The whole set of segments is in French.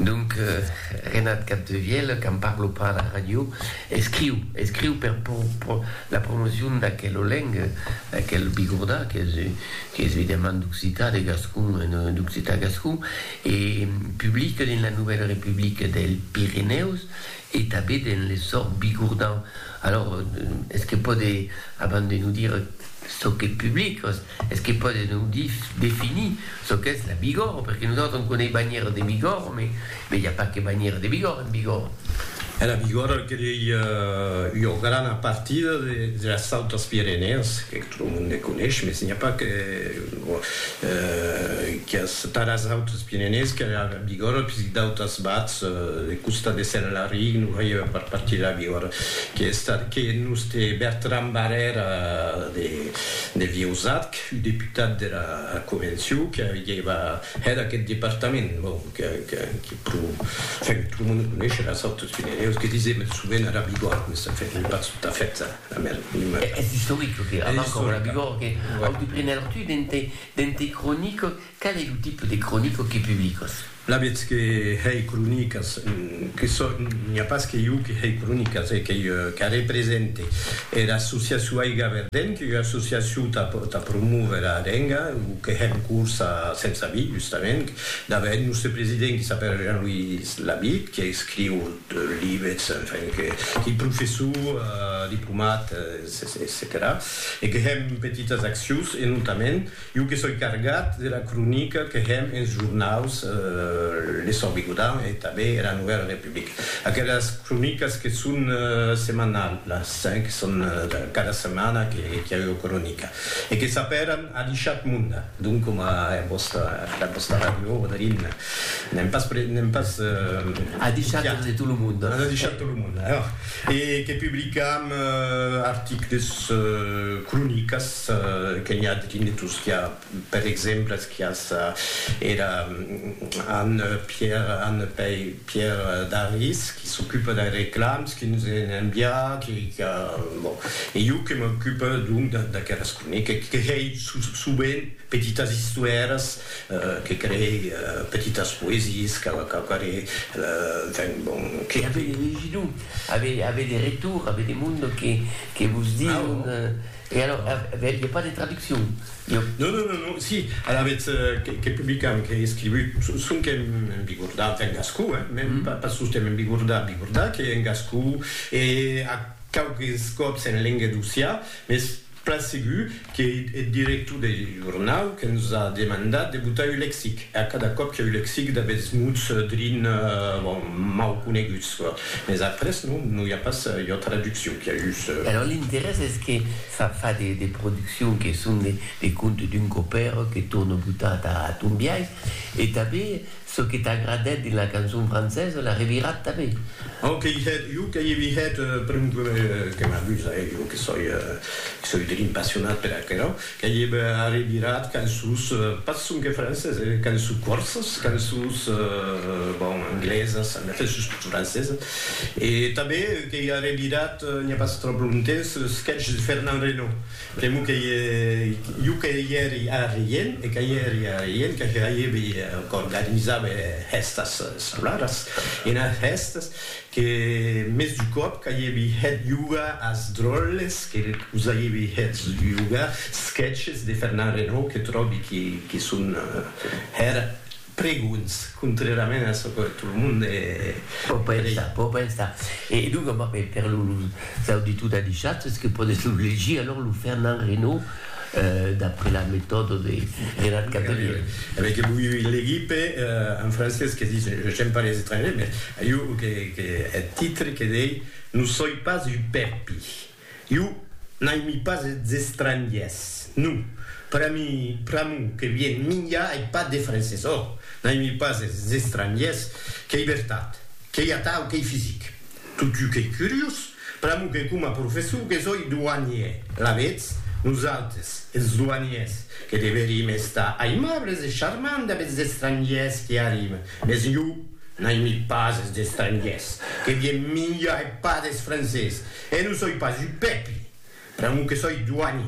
Donc, Renat Capdevielle, qui ne parle pas à la radio, écrit pour la promotion d'aquelle langue, d'aquelle bigorda, qui est évidemment d'Occità, de Gascon, d'Occità Gascon, et publie dans la Nouvelle République des Pyrénées et tabé dans les sorts bigordans. Alors, est-ce que peut, avant de nous dire ce qu'est public, est-ce qu'il peut nous définir ce qu'est la Bigorre? Parce que nous autres, on connaît bannière de Bigorre, mais il n'y a pas que bannière de Bigorre en Bigorre. La Bigorre che io grande partita delle Altas Pyrénées, que tout le monde connaît, mais il n'y a pas que les Altas Pyrénées, que la Bigorre, puis d'autres bats, de Costa de Senelari, nous voyons par partie de la Bigorre, que nous c'était Bertrand Barrère de Vieuxat, député de la Convention, qui avait quel département, que tout le monde connaît, les Altas Pyrénées. Ce que disait souvent la Bigorre, mais ça fait pas tout à fait la même. C'est historique, avant comme la Bigorre, tu prenais l'ortu dans tes chroniques, quel est le type de chroniques qui publient? La vez que hay crónicas, que il n'y a pas que yo que hay crónicas, que represente l'association Aiga Verden, qui est l'association ta promouvoir la renga, ou que hay cursa senza vie, justement, d'avec nous ce président qui s'appelle Jean-Louis Labitte, qui écrit livres, enfin, qui est professeur, diplomate, etc. Et qui a petites actions, et notamment, yo que soy cargat de la chronique que hay en journaux, les Sorbigodans et també la Nouvelle République. Aquelles chroniques qui sont semanales, qui sont cada setmana qui a eu chronique, et qui s'appellent a Dichat Munda. Donc, comme la vostra radio, n'aime pas a Dichat de tout le monde. A Dichat tout le monde. Et qui publicam articles chroniques qu'il y a de tout ce qu'il y a, par exemple, ce qu'il y a era Pierre Daris, qui s'occupe des réclames, qui nous aime bien, bon. Et je qui m'occupe donc de la chronique, qui crée souvent petites histoires, qui crée petites poésies, qui avait des originaux, avait des retours, avait des mondes qui vous disent. Et alors, il n'y a pas de traduction? Non, si, alors avec che publicam, che scrivi, sono che in Bigorda, in Gascou, même pas solo in Bigorda, che è in Gascou, e a qualche scopo se ne lingua d'Ussia, mais Place Ségu, qui est directeur du journal, qui nous a demandé de buter le lexique. Et à cada cop qu'il y a eu le lexique, il y avait des mots mal connus. Mais après, non, il n'y a pas de traduction qui a eu. Alors, l'intérêt, c'est que ça fait des productions qui sont des contes d'un copain qui tourne au bout à Tombiaï. Et tu avais ce qui t'agradait de la chanson française, la revirate, tu avais. Ok, io che avevi che m'abusa, io che sono impassionato per quello, che avevi arrivato canzoni, pas solo che francese, canzoni corses, canzoni inglese, francese, e també che avevi arrivato, non è pas troppo lontano, sketch di Fernand Reynaud. Primo che io che ieri a Rien, e che ieri a Rien, che avevi organizzato estas solaras, e na estas, que mes du cop que hi havia yoga as drolles que us hi havia yoga sketches de Fernand Reynaud que trobi que són pregunts contrariament a ce que tot el món può pensare. E dunque per l'auditor da Dichat, est-ce que potete leggere alors le Fernand Reynaud d'après la méthode de Renat Capdevielle. Avec l'équipe en français qui dit j'aime pas les étrangers, mais il y a un titre qui dit nous ne sommes pas du pepi. Nous n'aimons pas des étrangers. Nous, pour nous qui viennent minha et pas des français. Oh, n'aimons pas des étrangers qui est liberté, qui est attaque, qui est physique. Tout ce qui est curieux, pour nous qui comme professeur qui sont douaniers, la vête. Nosaltres, els douaniers, que deveríem estar aimables e charmants avec els estrangers qui arrivent. Mais nous n'aimons pas els estrangers, que viennent millor et pas des français. Et nous ne sommes pas du peuple, pour nous que sommes douaniers.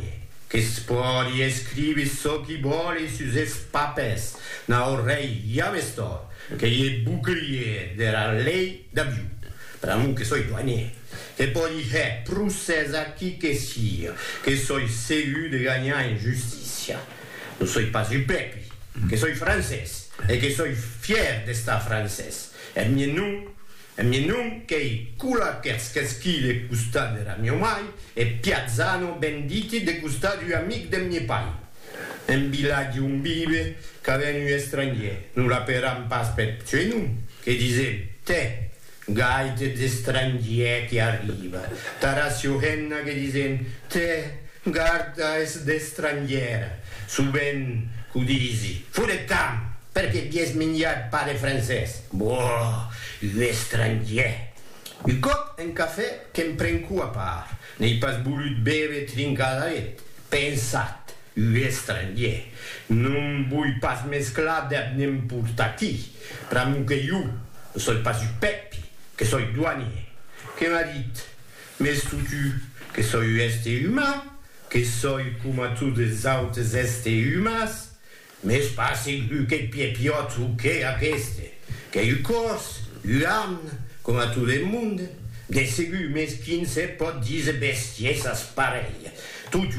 che poi scrive so chi vuole su se papes, na orei sto, che è bouclier della lei da più, per amore che sono douanier, che poi è processa chi che sia, che sono sécu de gagner in giustizia, non sono pas du peuple, che sono francese, e che sono fier de sta francese, e mio nome che è cula che schile custa della mio mai e piazzano benditi de custa di amic del mio pai. Un villaggio un bibe che venu stranieri, non la peram pas per cioè nous, che dice te, gaite de stranieri che arriva, Tarasio Henna che dice te, guarda es de straniera, su ben cudisi, fuori campo. Perché 10 miliardi pare francese. Boh, io stranier. Il cop un caffè che mi prende a part. Nei pas volut bere trincadaret. Pensate, io stranier. Non vuoi pas mesclare de n'importe chi. Pramu che io non sono pas du peuple, che sono douanier. Che mi dit, mais tu che sono essere umano, che sono come tutti gli altri esseri umani. Mais je pas sûr que pied piotr che a queste, che il corso, l'âme, come a tout le monde, de ségur mesquin se pot dire bestiesas pareilles. Tout